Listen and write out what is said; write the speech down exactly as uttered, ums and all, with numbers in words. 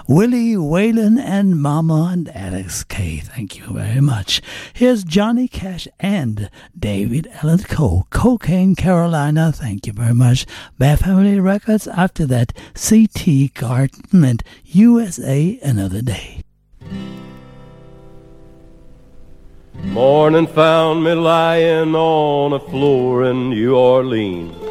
Willie Whalen and Mama and Alex K. Thank you very much. Here's Johnny Cash and David Allan Coe, Cocaine Carolina. Thank you very much. Bad Family Records. After that, C T Garden and U S A Another Day. Morning found me lying on a floor in New Orleans.